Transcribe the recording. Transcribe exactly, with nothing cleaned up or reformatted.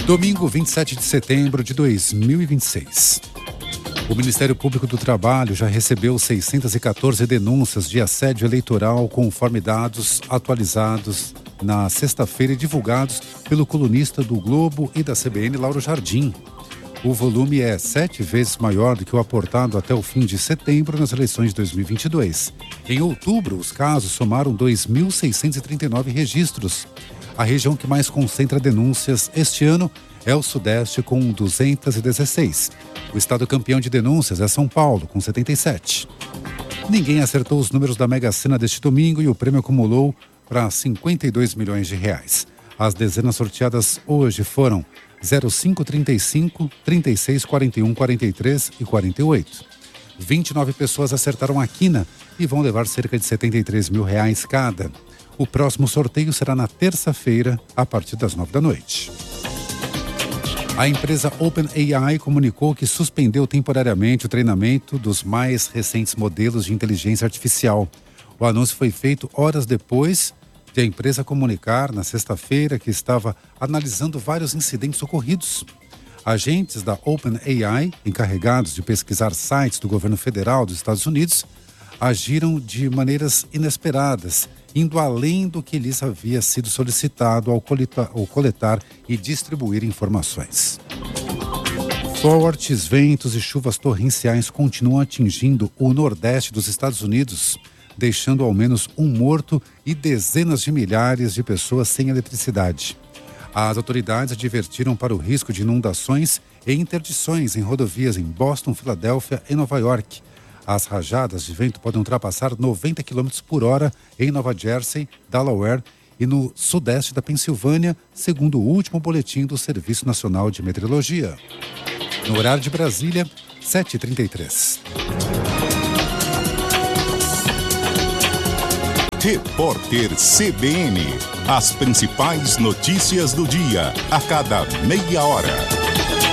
Domingo, vinte e sete de setembro de dois mil e vinte e seis. O Ministério Público do Trabalho já recebeu seiscentas e quatorze denúncias de assédio eleitoral, conforme dados atualizados na sexta-feira e divulgados pelo colunista do Globo e da C B N, Lauro Jardim. O volume é sete vezes maior do que o aportado até o fim de setembro nas eleições de dois mil e vinte e dois. Em outubro, os casos somaram dois mil seiscentos e trinta e nove registros. A região que mais concentra denúncias este ano é o Sudeste, com duzentas e dezesseis. O estado campeão de denúncias é São Paulo, com setenta e sete. Ninguém acertou os números da Mega Sena deste domingo e o prêmio acumulou para cinquenta e dois milhões de reais. As dezenas sorteadas hoje foram zero cinco, trinta e cinco, trinta e seis, quarenta e um, quarenta e três e quarenta e oito. vinte e nove pessoas acertaram a quina e vão levar cerca de setenta e três mil reais cada. O próximo sorteio será na terça-feira, a partir das nove da noite. A empresa OpenAI comunicou que suspendeu temporariamente o treinamento dos mais recentes modelos de inteligência artificial. O anúncio foi feito horas depois de a empresa comunicar na sexta-feira que estava analisando vários incidentes ocorridos. Agentes da OpenAI, encarregados de pesquisar sites do governo federal dos Estados Unidos, agiram de maneiras inesperadas, indo além do que lhes havia sido solicitado ao coletar, ao coletar e distribuir informações. Fortes ventos e chuvas torrenciais continuam atingindo o nordeste dos Estados Unidos, deixando ao menos um morto e dezenas de milhares de pessoas sem eletricidade. As autoridades advertiram para o risco de inundações e interdições em rodovias em Boston, Filadélfia e Nova York. As rajadas de vento podem ultrapassar noventa quilômetros por hora em Nova Jersey, Delaware e no sudeste da Pensilvânia, segundo o último boletim do Serviço Nacional de Meteorologia. No horário de Brasília, sete e trinta e três. Repórter C B N. As principais notícias do dia, a cada meia hora.